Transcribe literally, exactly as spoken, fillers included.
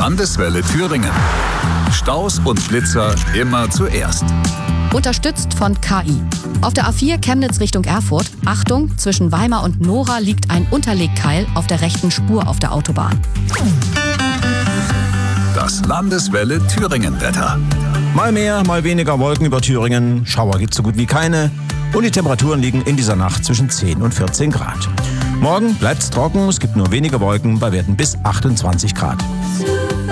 Landeswelle Thüringen. Staus und Blitzer immer zuerst. Unterstützt von K I. Auf der A vier Chemnitz Richtung Erfurt. Achtung, zwischen Weimar und Nora liegt ein Unterlegkeil auf der rechten Spur auf der Autobahn. Das Landeswelle Thüringen-Wetter. Mal mehr, mal weniger Wolken über Thüringen. Schauer gibt es so gut wie keine. Und die Temperaturen liegen in dieser Nacht zwischen zehn und vierzehn Grad. Morgen bleibt es trocken, es gibt nur wenige Wolken bei Werten bis achtundzwanzig Grad.